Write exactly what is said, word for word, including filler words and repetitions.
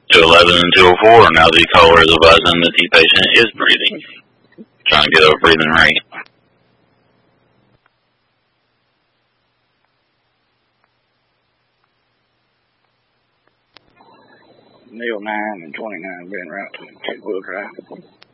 two eleven and two oh four, now the caller is advising that the patient is breathing. Trying to get a breathing rate. Neil nine and twenty-nine being route to Wheel Drive.